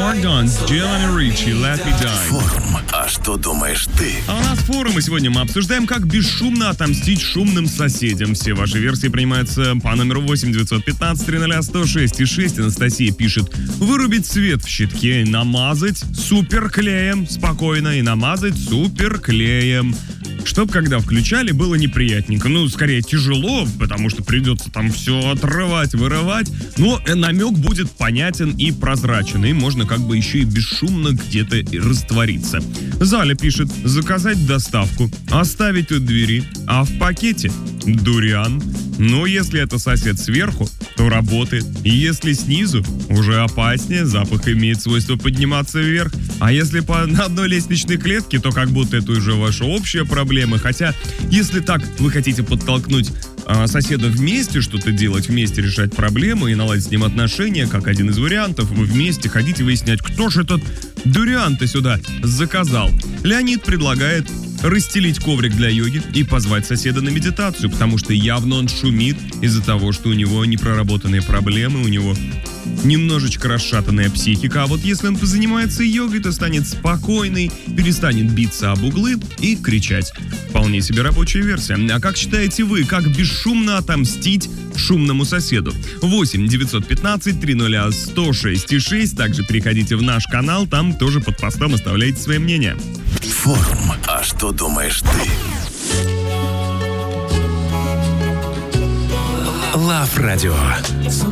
Morgan, Dylan Ritchie, Let Me Die. Форум. А что думаешь ты? А у нас форум, и сегодня мы обсуждаем, как бесшумно отомстить шумным соседям. Все ваши версии принимаются по номеру 8 915 300 106 и 6. Анастасия пишет: вырубить свет в щитке и намазать суперклеем. Спокойно, и намазать суперклеем. Чтоб, когда включали, было неприятненько. Ну, скорее, тяжело, потому что придется там все отрывать, вырывать. Но намек будет понятен и прозрачен. И можно как бы еще и бесшумно где-то раствориться. Заля пишет: заказать доставку, оставить у двери, а в пакете дуриан. Но если это сосед сверху, то работает. И если снизу, уже опаснее, запах имеет свойство подниматься вверх. А если на одной лестничной клетке, то как будто это уже ваша общая проблема. Хотя, если так вы хотите подтолкнуть соседа вместе что-то делать, вместе решать проблемы и наладить с ним отношения, как один из вариантов, вы вместе хотите выяснять, кто же этот дуриан-то сюда заказал. Леонид предлагает расстелить коврик для йоги и позвать соседа на медитацию, потому что явно он шумит из-за того, что у него непроработанные проблемы, у него немножечко расшатанная психика. А вот если он позанимается йогой, то станет спокойный, перестанет биться об углы и кричать. Вполне себе рабочая версия. А как считаете вы, как бесшумно отомстить шумному соседу? 8 915 300 106 и 6. Также переходите в наш канал, там тоже под постом оставляйте свои мнения. Форум. А что думаешь ты? Лав Радио.